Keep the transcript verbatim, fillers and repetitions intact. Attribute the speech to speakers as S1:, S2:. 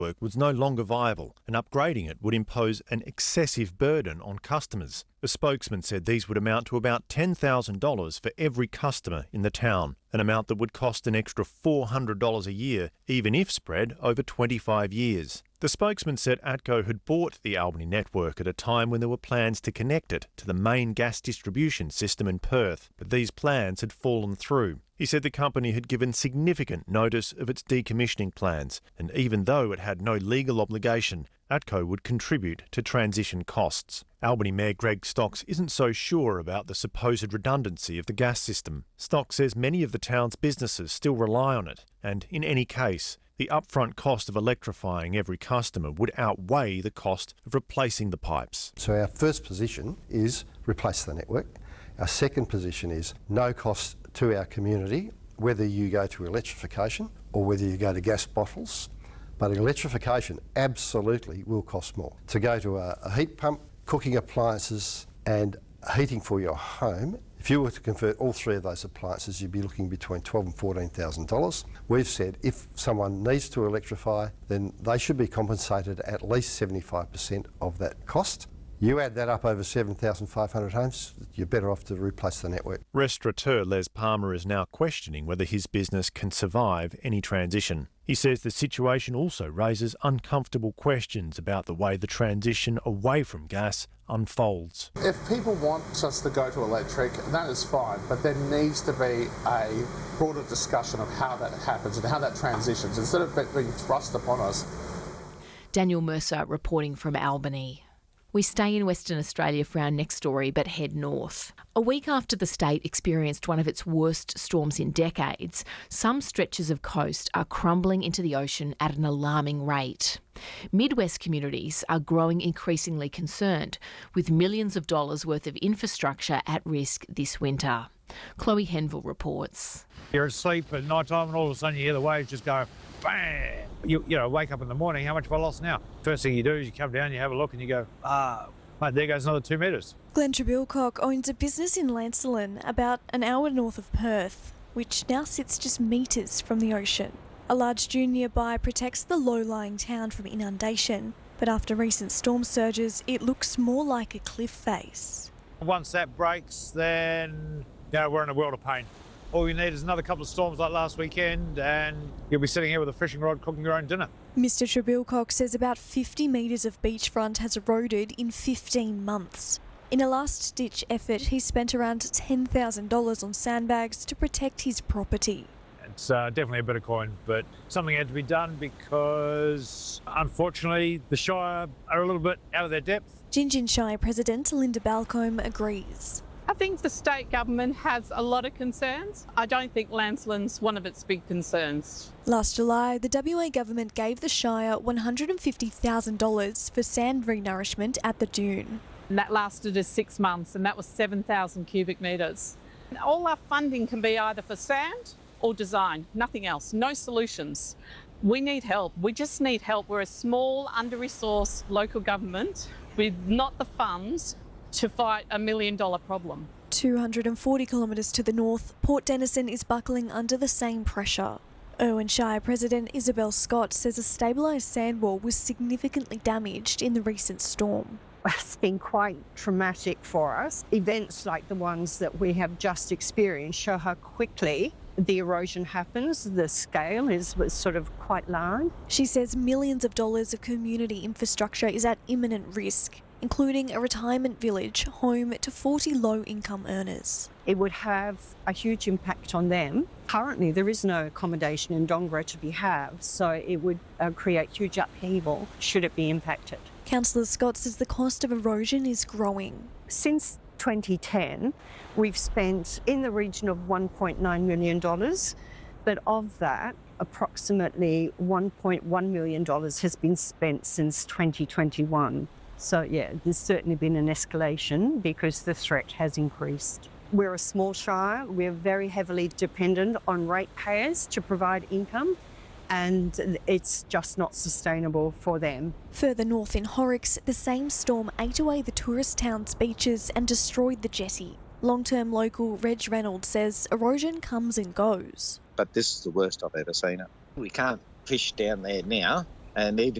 S1: network was no longer viable and upgrading it would impose an excessive burden on customers. A spokesman said these would amount to about ten thousand dollars for every customer in the town, an amount that would cost an extra four hundred dollars a year, even if spread over twenty-five years. The spokesman said ATCO had bought the Albany network at a time when there were plans to connect it to the main gas distribution system in Perth, but these plans had fallen through. He said the company had given significant notice of its decommissioning plans, and even though it had no legal obligation, ATCO would contribute to transition costs. Albany Mayor Greg Stocks isn't so sure about the supposed redundancy of the gas system. Stocks says many of the town's businesses still rely on it, and in any case, the upfront cost of electrifying every customer would outweigh the cost of replacing the pipes.
S2: So our first position is replace the network. Our second position is no cost to our community, whether you go to electrification or whether you go to gas bottles. But electrification absolutely will cost more. To go to a, a heat pump, cooking appliances and heating for your home, if you were to convert all three of those appliances, you'd be looking between twelve thousand dollars and fourteen thousand dollars. We've said if someone needs to electrify, then they should be compensated at least seventy-five percent of that cost. You add that up over seven thousand five hundred homes, you're better off to replace the network.
S1: Restaurateur Les Palmer is now questioning whether his business can survive any transition. He says the situation also raises uncomfortable questions about the way the transition away from gas unfolds.
S3: If people want us to go to electric, that is fine, but there needs to be a broader discussion of how that happens and how that transitions, instead of it being thrust upon us.
S4: Daniel Mercer reporting from Albany. We stay in Western Australia for our next story, but head north. A week after the state experienced one of its worst storms in decades, some stretches of coast are crumbling into the ocean at an alarming rate. Midwest communities are growing increasingly concerned, with millions of dollars worth of infrastructure at risk this winter. Chloe Henville reports.
S5: You're asleep at night time and all of a sudden you hear the waves just go bang. You, you know, wake up in the morning, how much have I lost now? First thing you do is you come down, you have a look and you go, ah, mate, there goes another two metres.
S6: Glenn Trebilcock owns a business in Lancelin, about an hour north of Perth, which now sits just metres from the ocean. A large dune nearby protects the low-lying town from inundation, but after recent storm surges, it looks more like a cliff face.
S5: Once that breaks, then you know, we're in a world of pain. All you need is another couple of storms like last weekend and you'll be sitting here with a fishing rod cooking your own dinner.
S6: Mister Trebilcock says about fifty metres of beachfront has eroded in fifteen months. In a last-ditch effort, he spent around ten thousand dollars on sandbags to protect his property.
S5: It's uh, definitely a bit of coin, but something had to be done because, unfortunately, the Shire are a little bit out of their depth.
S6: Gingin Shire President Linda Balcombe agrees.
S7: I think the state government has a lot of concerns. I don't think Lancelin's one of its big concerns.
S6: Last July, the W A government gave the Shire one hundred fifty thousand dollars for sand renourishment at the dune.
S7: And that lasted us six months and that was seven thousand cubic metres. All our funding can be either for sand or design, nothing else, no solutions. We need help. We just need help. We're a small, under-resourced local government with not the funds to fight a million dollar problem.
S6: two hundred forty kilometres to the north, Port Denison is buckling under the same pressure. Irwin Shire President Isabel Scott says a stabilised sandwall was significantly damaged in the recent storm.
S8: It's been quite traumatic for us. Events like the ones that we have just experienced show how quickly the erosion happens. The scale is was sort of quite large.
S6: She says millions of dollars of community infrastructure is at imminent risk, including a retirement village home to forty low-income earners.
S8: It would have a huge impact on them. Currently, there is no accommodation in Dongara to be had, so it would uh, create huge upheaval should it be impacted.
S6: Councillor Scott says the cost of erosion is growing.
S8: Since twenty ten, we've spent in the region of one point nine million dollars, but of that, approximately one point one million dollars has been spent since twenty twenty-one. So yeah, there's certainly been an escalation because the threat has increased. We're a small shire, we're very heavily dependent on ratepayers to provide income, and it's just not sustainable for them.
S6: Further north in Horrocks, the same storm ate away the tourist town's beaches and destroyed the jetty. Long-term local Reg Reynolds says erosion comes and goes.
S9: But this is the worst I've ever seen it. We can't fish down there now and even